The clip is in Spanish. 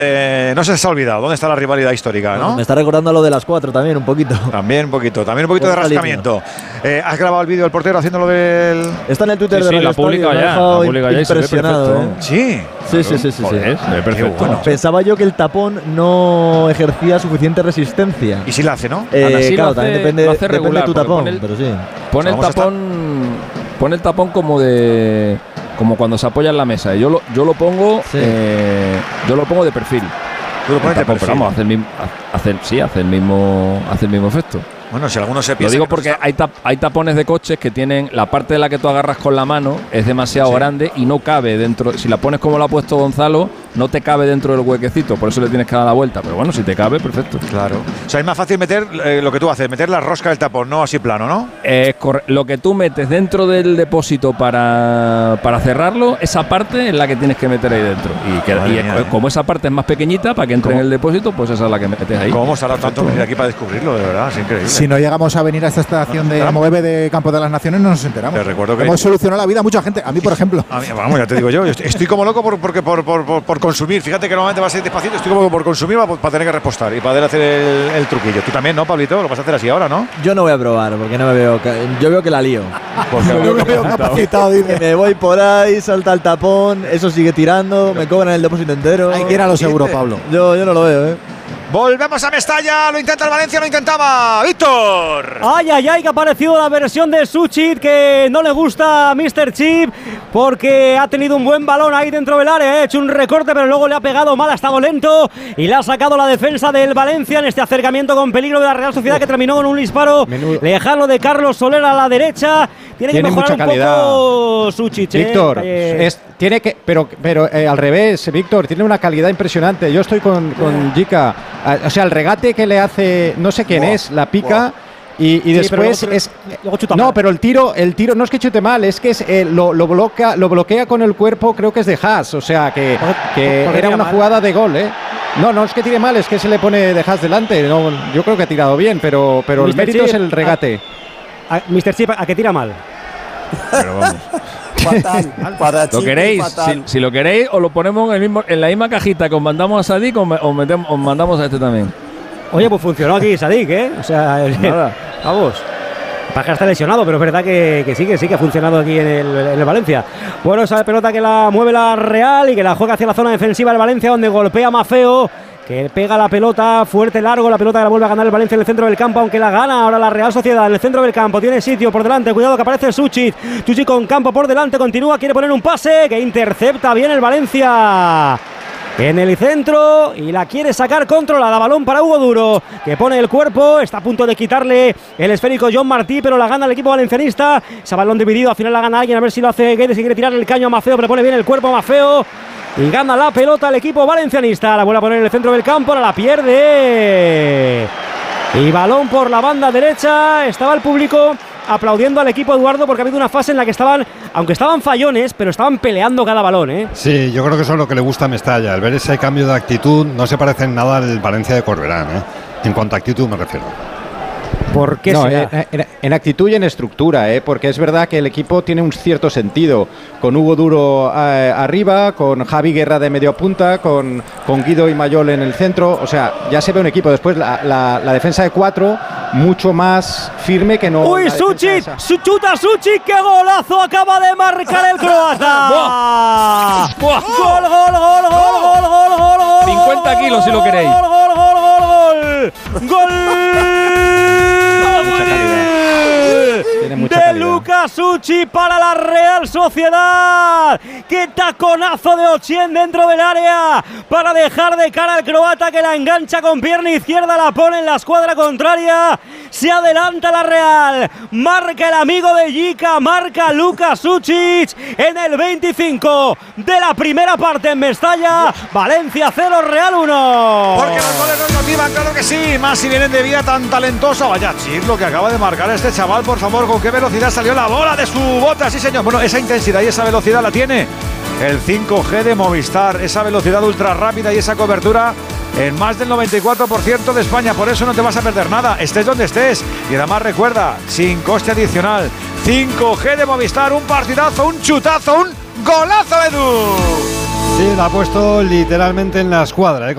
no se les ha olvidado dónde está la rivalidad histórica, ¿no? Me está recordando lo de las 4 también, un poquito. También un poquito de rascamiento. ¿Has grabado el vídeo del portero haciendo lo del...? Está en el Twitter de la pública ya. Impresionado, Sí. Sí. Perfecto. Bueno. Pensaba yo que el tapón no ejercía suficiente resistencia. Y sí la hace, ¿no? Claro, también depende de tu tapón, pero sí. Pone el tapón como cuando se apoya en la mesa. Yo lo pongo de perfil. Tú lo pones de perfil. Vamos, hace el mismo efecto. Bueno, si alguno se piensa. Lo digo porque hay tapones de coches que tienen la parte de la que tú agarras con la mano es demasiado grande y no cabe dentro. Si la pones como lo ha puesto Gonzalo, no te cabe dentro del huequecito, por eso le tienes que dar la vuelta. Pero bueno, si te cabe, perfecto. Claro. O sea, es más fácil meter lo que tú haces, meter la rosca del tapón, no así plano, ¿no? Lo que tú metes dentro del depósito para cerrarlo, esa parte es la que tienes que meter ahí dentro. Como esa parte es más pequeñita, para que entre en el depósito, pues esa es la que metes ahí. ¿Cómo se ha dado tanto venir aquí para descubrirlo? De verdad, es increíble. Si no llegamos a venir a esta estación de Amoebe de Campo de las Naciones, no nos enteramos. Te recuerdo que hemos solucionado la vida a mucha gente. A mí, por ejemplo. Vamos, ya te digo yo estoy como loco por consumir. Fíjate que normalmente va a ser despacito. Estoy como por consumir para tener que repostar y para poder hacer el truquillo. Tú también, ¿no, Pablito? Lo vas a hacer así ahora, ¿no? Yo no voy a probar porque no me veo. Yo veo que la lío. Yo me veo capacitado. Me voy por ahí, salta el tapón, eso sigue tirando, me cobran el depósito entero. Hay que ir a lo seguro, Pablo. Yo no lo veo, Volvemos a Mestalla, lo intenta el Valencia, lo intentaba Víctor. Ay, que ha aparecido la versión de Suchit que no le gusta a Mr. Chip porque ha tenido un buen balón ahí dentro del área, ha hecho un recorte pero luego le ha pegado mal, ha estado lento y le ha sacado la defensa del Valencia en este acercamiento con peligro de la Real Sociedad que terminó con un disparo lejano de Carlos Soler a la derecha. Tiene que mejorar mucha un poco Suchit, Víctor, pero al revés, Víctor, tiene una calidad impresionante. Yo estoy con Jica. O sea, el regate que le hace, no sé quién es, la pica y después luego chuta mal. No, pero el tiro no es que chute mal, es que lo bloquea con el cuerpo, creo que es de Haas, o sea, que era una jugada de gol, No es que tire mal, es que se le pone de Haas delante. No, yo creo que ha tirado bien, pero el mérito es el regate. Mr. Chip, ¿a qué tira mal? Pero vamos. Fatal. ¿Lo queréis? Si lo queréis, os lo ponemos en la misma cajita que os mandamos a Sadik, os mandamos a este también. Oye, pues funcionó aquí Sadik, O sea, nada. Vamos. Para que está lesionado, pero es verdad que sí que ha funcionado aquí en el Valencia. Bueno, esa pelota que la mueve la Real y que la juega hacia la zona defensiva del Valencia, donde golpea Maffeo, que pega la pelota fuerte, largo, la pelota que la vuelve a ganar el Valencia en el centro del campo, aunque la gana ahora la Real Sociedad en el centro del campo, tiene sitio por delante, cuidado que aparece Suchit con campo por delante, continúa, quiere poner un pase, que intercepta bien el Valencia en el centro y la quiere sacar controlada, balón para Hugo Duro, que pone el cuerpo, está a punto de quitarle el esférico John Martí, pero la gana el equipo valencianista, ese balón dividido, al final la gana alguien, a ver si lo hace Guedes, si quiere tirar el caño a Maffeo, pero pone bien el cuerpo a Maffeo y gana la pelota el equipo valencianista, la vuelve a poner en el centro del campo, ahora la pierde y balón por la banda derecha, estaba el público aplaudiendo al equipo Eduardo porque ha habido una fase en la que aunque estaban fallones, pero estaban peleando cada balón, Sí, yo creo que eso es lo que le gusta a Mestalla, al ver ese cambio de actitud, no se parece en nada al Valencia de Corberán, en cuanto a actitud me refiero. ¿Por qué será? En actitud y en estructura, porque es verdad que el equipo tiene un cierto sentido, con Hugo Duro arriba, con Javi Guerra de medio punta, con Guido y Mayol en el centro, o sea, ya se ve un equipo. Después la defensa de 4 mucho más firme que no. ¡Uy, Suchit! ¡Chuta Suchit! ¡Qué golazo acaba de marcar el croata! ¡Gol! 50 kilos si lo queréis. ¡Gol! De Lucas Suchit para la Real Sociedad. ¡Qué taconazo de Ochien dentro del área! Para dejar de cara al croata, que la engancha con pierna izquierda, la pone en la escuadra contraria. Se adelanta la Real. Marca el amigo de Jica, marca Lucas Suchit en el 25 de la primera parte en Mestalla. Valencia 0, Real 1. Porque los goles nos motivan, claro que sí. Más si vienen de vida tan talentosa. Vaya chip lo que acaba de marcar este chaval, por favor. Con qué velocidad salió la bola de su bota, sí señor. Bueno, esa intensidad y esa velocidad la tiene el 5G de Movistar. Esa velocidad ultra rápida y esa cobertura en más del 94% de España. Por eso no te vas a perder nada, estés donde estés. Y además recuerda, sin coste adicional, 5G de Movistar, un partidazo, un chutazo, un golazo, Edu. Sí, la ha puesto literalmente en la escuadra,